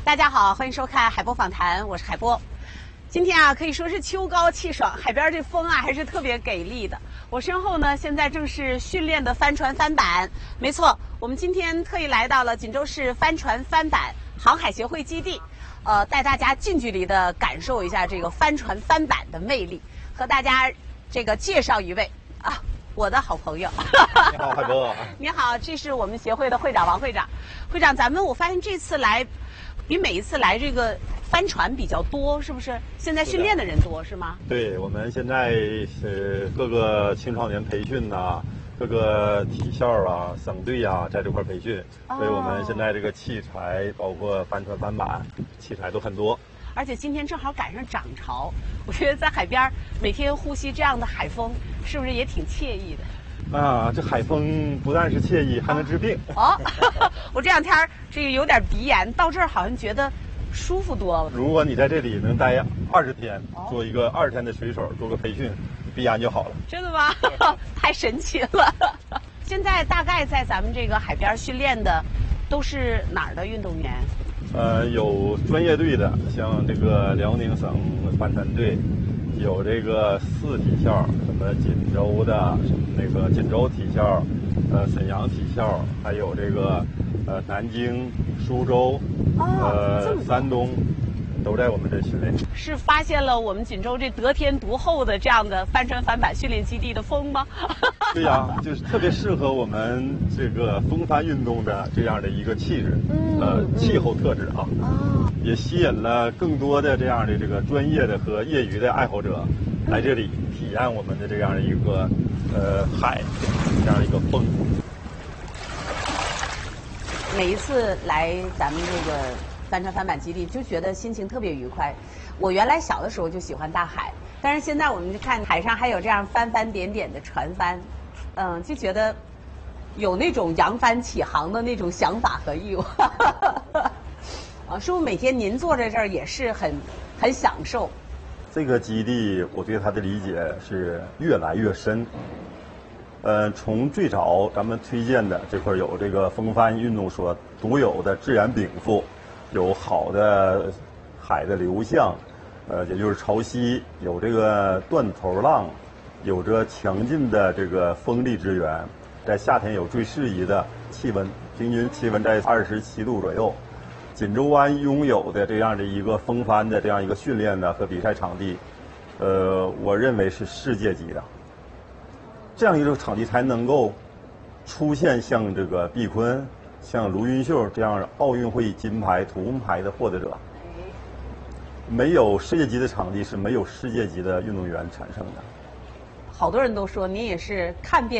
大家好，欢迎收看海波访谈，我是海波。今天啊，可以说是秋高气爽，海边这风啊还是特别给力的。我身后呢，现在正是训练的帆船翻板。没错，我们今天特意来到了锦州市帆船翻板航海协会基地，带大家近距离的感受一下这个帆船翻板的魅力，和大家这个介绍一位啊，我的好朋友。 你好，海波。 你好，这是我们协会的会长王会长。会长，我发现这次来，比每一次来这个帆船比较多，是不是？现在训练的人多是吗？ 对，我们现在是各个青少年培训呐、各个体校啊、省队啊，在这块培训，所以我们现在这个器材，包括帆船、帆板，器材都很多。 而且今天正好赶上涨潮，我觉得在海边每天呼吸这样的海风，是不是也挺惬意的？ 啊，这海风不但是惬意，还能治病。 我这两天这个有点鼻炎，到这儿好像觉得舒服多了。 如果你在这里能待20天，做一个20天的水手，做个培训，鼻炎就好了。 真的吗？太神奇了！现在大概在咱们这个海边训练的，都是哪儿的运动员？ 有专业队的，像这个辽宁省帆船队，有这个4体校，什么锦州的，那个锦州体校，沈阳体校，还有这个南京、苏州，山东，都在我们这训练。 是发现了我们锦州这得天独厚的这样的帆船帆板训练基地的风吗？ 对呀，就是特别适合我们这个风帆运动的这样的一个气质，气候特质啊，也吸引了更多的这样的这个专业的和业余的爱好者来这里体验我们的这样的一个海，这样一个风。 每一次来咱们这个帆船帆板基地，就觉得心情特别愉快。我原来小的时候就喜欢大海，但是现在我们就看海上还有这样翻翻点点的船帆，就觉得有那种扬帆起航的那种想法和欲望。师傅，每天您坐在这儿也是很享受。 这个基地，我对它的理解是越来越深。从最早咱们推荐的这块有这个风帆运动所独有的自然禀赋，有好的海的流向，也就是潮汐，有这个断头浪，有着强劲的这个风力支援，在夏天有最适宜的气温，平均气温在27度左右。锦州湾拥有的这样的一个风帆的这样一个训练的和比赛场地，我认为是世界级的。这样一个场地才能够出现像这个毕鲲、像卢云秀这样奥运会金牌、铜牌的获得者。没有世界级的场地，是没有世界级的运动员产生的。 好多人都说您也是看遍